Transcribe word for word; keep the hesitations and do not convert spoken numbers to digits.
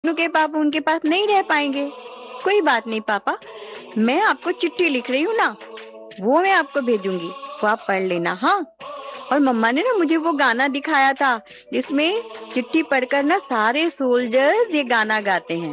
के पापा उनके पास नहीं रह पाएंगे। कोई बात नहीं पापा, मैं आपको चिट्ठी लिख रही हूँ ना, वो मैं आपको भेजूंगी, वो आप पढ़ लेना। हाँ, और मम्मा ने ना मुझे वो गाना दिखाया था जिसमें चिट्ठी पढ़कर ना सारे सोल्जर्स ये गाना गाते हैं।